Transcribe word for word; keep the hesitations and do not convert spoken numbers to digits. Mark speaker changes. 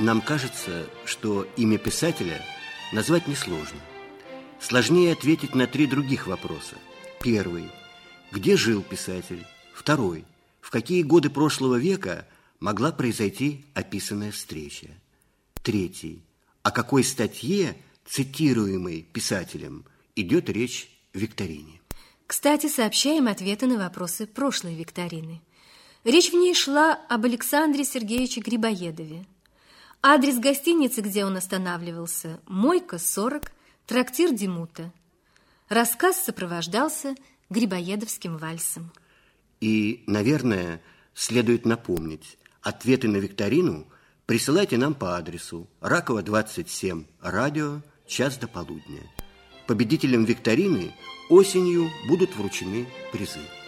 Speaker 1: Нам кажется, что имя писателя назвать несложно. Сложнее ответить на три других вопроса. Первый. Где жил писатель? Второй. В какие годы прошлого века могла произойти описанная встреча? Третий. О какой статье, цитируемой писателем, идет речь в викторине?
Speaker 2: Кстати, сообщаем ответы на вопросы прошлой викторины. Речь в ней шла об Александре Сергеевиче Грибоедове. Адрес гостиницы, где он останавливался, Мойка, сорок, трактир Демута. Рассказ сопровождался грибоедовским вальсом.
Speaker 1: И, наверное, следует напомнить, ответы на викторину присылайте нам по адресу Ракова, двадцать семь, радио, час до полудня. Победителям викторины осенью будут вручены призы.